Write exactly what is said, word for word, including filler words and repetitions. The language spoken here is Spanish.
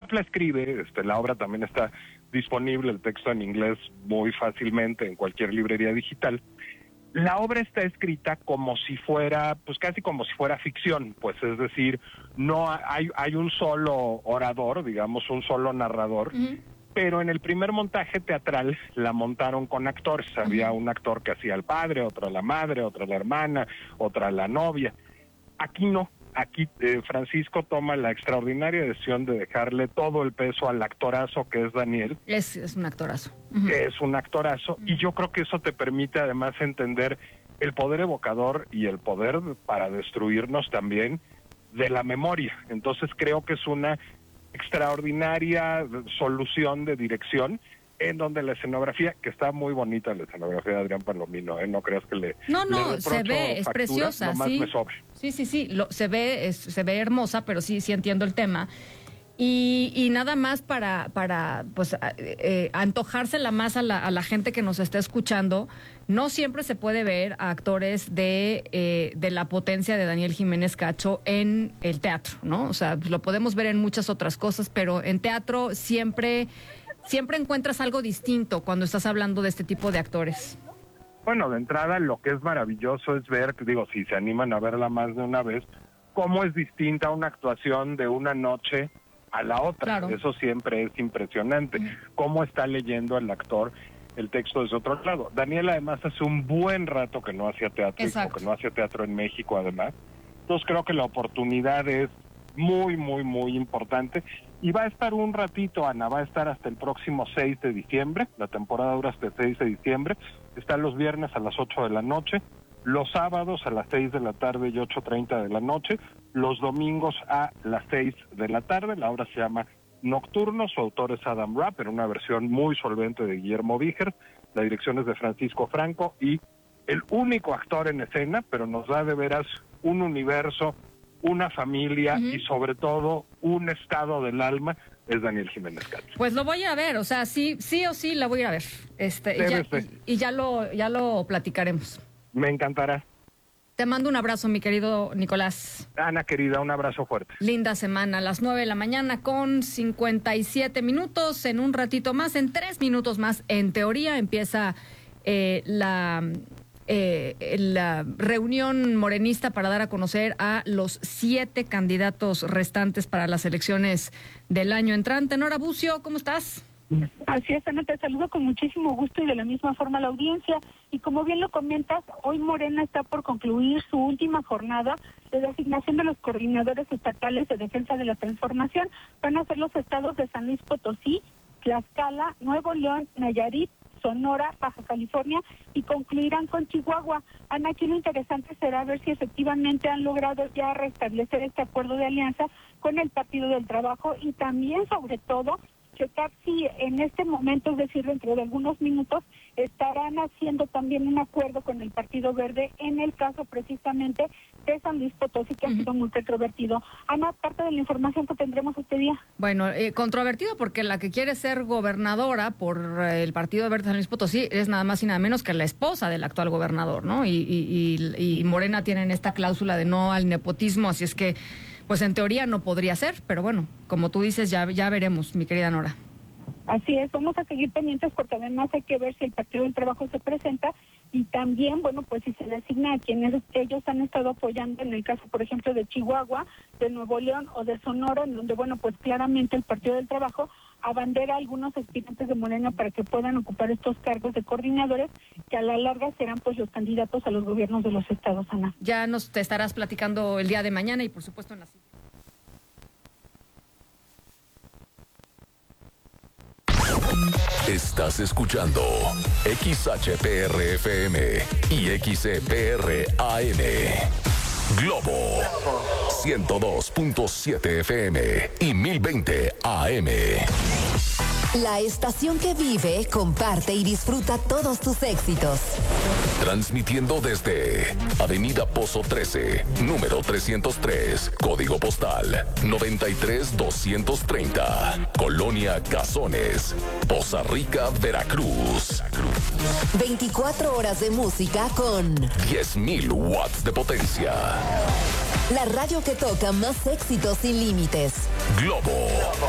Además la escribe, este, la obra también está disponible, el texto en inglés muy fácilmente en cualquier librería digital. La obra está escrita como si fuera, pues casi como si fuera ficción, pues es decir, no hay, hay un solo orador, digamos, un solo narrador, uh-huh. pero en el primer montaje teatral la montaron con actores. Uh-huh. Había un actor que hacía el padre, otro la madre, otra la hermana, otra la novia. Aquí no. Aquí eh, Francisco toma la extraordinaria decisión de dejarle todo el peso al actorazo que es Daniel. Es, es un actorazo. Uh-huh. Que es un actorazo, uh-huh. y yo creo que eso te permite además entender el poder evocador y el poder para destruirnos también de la memoria. Entonces creo que es una extraordinaria solución de dirección en donde la escenografía, que está muy bonita la escenografía de Adrián Palomino, ¿eh? No creas que le No, no, le se ve, es factura, preciosa, nomás sí. me sobre. Sí, sí, sí, lo, se ve es, se ve hermosa, pero sí, sí entiendo el tema. Y, y nada más para, para pues, eh, antojársela más a la, a la gente que nos está escuchando, no siempre se puede ver a actores de, eh, de la potencia de Daniel Jiménez Cacho en el teatro, ¿no? O sea, lo podemos ver en muchas otras cosas, pero en teatro siempre... Siempre encuentras algo distinto cuando estás hablando de este tipo de actores. Bueno, de entrada lo que es maravilloso es ver, digo, si se animan a verla más de una vez, cómo es distinta una actuación de una noche a la otra. Claro. Eso siempre es impresionante. Uh-huh. Cómo está leyendo el actor el texto desde otro lado. Daniel además hace un buen rato que no hacía teatro, o que no hacía teatro en México además. Entonces creo que la oportunidad es muy, muy, muy importante. Y va a estar un ratito, Ana, va a estar hasta el próximo seis de diciembre, la temporada dura hasta el seis de diciembre, está los viernes a las ocho de la noche, los sábados a las seis de la tarde y ocho treinta de la noche, los domingos a las seis de la tarde, la obra se llama Nocturno, su autor es Adam Rapp, en una versión muy solvente de Guillermo Víger, la dirección es de Francisco Franco, y el único actor en escena, pero nos da de veras un universo, una familia, uh-huh. y sobre todo un estado del alma, es Daniel Jiménez Cacho. Pues lo voy a ver, o sea, sí, sí o sí la voy a ir a ver. Este, y ya, y, y ya lo, ya lo platicaremos. Me encantará. Te mando un abrazo, mi querido Nicolás. Ana, querida, un abrazo fuerte. Linda semana, a las nueve de la mañana con cincuenta y siete minutos, en un ratito más, en tres minutos más, en teoría, empieza eh, la... Eh, la reunión morenista para dar a conocer a los siete candidatos restantes para las elecciones del año entrante. Nora Bucio, ¿cómo estás? Así es, Ana, te saludo con muchísimo gusto y de la misma forma a la audiencia. Y como bien lo comentas, hoy Morena está por concluir su última jornada de designación de los coordinadores estatales de defensa de la transformación. Van a ser los estados de San Luis Potosí, Tlaxcala, Nuevo León, Nayarit, Sonora, Baja California, y concluirán con Chihuahua. Ana, aquí lo interesante será ver si efectivamente han logrado ya restablecer este acuerdo de alianza con el Partido del Trabajo y también, sobre todo, checar si en este momento, es decir, dentro de algunos minutos, estarán haciendo también un acuerdo con el Partido Verde en el caso precisamente de San Luis Potosí, que uh-huh. ha sido muy controvertido. Ana, parte de la información que tendremos este día. Bueno, eh, controvertido porque la que quiere ser gobernadora por eh, el Partido Verde de San Luis Potosí es nada más y nada menos que la esposa del actual gobernador, ¿no? Y, y, y, y Morena tienen esta cláusula de no al nepotismo, así es que pues en teoría no podría ser, pero bueno, como tú dices, ya, ya veremos, mi querida Nora. Así es, vamos a seguir pendientes porque además hay que ver si el Partido del Trabajo se presenta y también, bueno, pues si se designa a quienes ellos han estado apoyando en el caso, por ejemplo, de Chihuahua, de Nuevo León o de Sonora, en donde, bueno, pues claramente el Partido del Trabajo abandera a algunos aspirantes de Morena para que puedan ocupar estos cargos de coordinadores que a la larga serán pues los candidatos a los gobiernos de los estados, Ana. Ya nos te estarás platicando el día de mañana y por supuesto en la siguiente. Estás escuchando X H P R F M y X E P R A M. Globo ciento dos punto siete F M y mil veinte A M. La estación que vive, comparte y disfruta todos tus éxitos. Transmitiendo desde Avenida Pozo trece, número trescientos tres, código postal noventa y tres doscientos treinta, Colonia Cazones, Poza Rica, Veracruz. veinticuatro horas de música con diez mil watts de potencia. La radio que toca más éxitos sin límites. Globo